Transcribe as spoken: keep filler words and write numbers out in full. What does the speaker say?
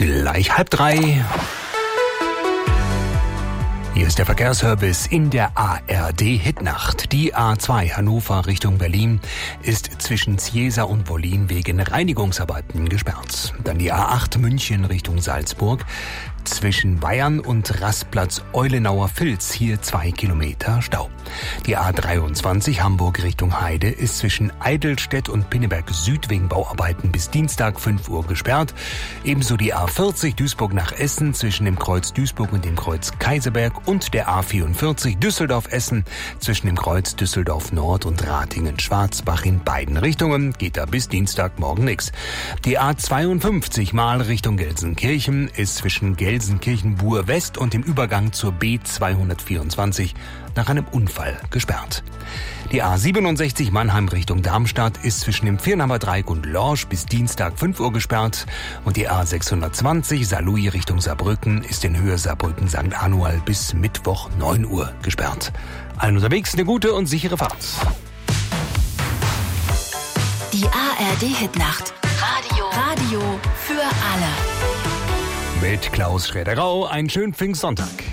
gleich halb drei. Hier ist der Verkehrsservice in der A R D-Hitnacht. Die A zwei Hannover Richtung Berlin ist zwischen Ziesa und Wollin wegen Reinigungsarbeiten gesperrt. Dann die A acht München Richtung Salzburg. Zwischen Bayern und Rastplatz Eulenauer Filz hier zwei Kilometer Stau. Die A dreiundzwanzig Hamburg Richtung Heide ist zwischen Eidelstedt und Pinneberg Süd wegen Bauarbeiten bis Dienstag fünf Uhr gesperrt. Ebenso die A vierzig Duisburg nach Essen zwischen dem Kreuz Duisburg und dem Kreuz Kaiserberg und der A vierundvierzig Düsseldorf-Essen zwischen dem Kreuz Düsseldorf Nord und Ratingen-Schwarzbach in beiden Richtungen geht da bis Dienstagmorgen nichts. Die A zweiundfünfzig Mal Richtung Gelsenkirchen ist zwischen Gelsenkirchen-Buhr West und dem Übergang zur B zweihundertvierundzwanzig nach einem Unfall gesperrt. Die A siebenundsechzig Mannheim Richtung Darmstadt ist zwischen dem Viernhammer Dreieck und Lorsch bis Dienstag fünf Uhr gesperrt und die A sechshundertzwanzig Saarlouis Richtung Saarbrücken ist in Höhe Saarbrücken-Sankt Anual bis Mittwoch neun Uhr gesperrt. Allen unterwegs eine gute und sichere Fahrt. Die A R D-Hitnacht. Radio. Radio für alle. Mit Klaus Schroeder-Rau einen schönen Pfingstsonntag.